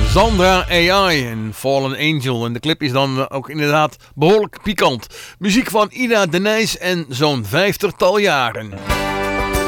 Zandra AI en Fallen Angel. En de clip is dan ook inderdaad behoorlijk pikant. Muziek van Ida de Nijs en zo'n 50-tal jaren.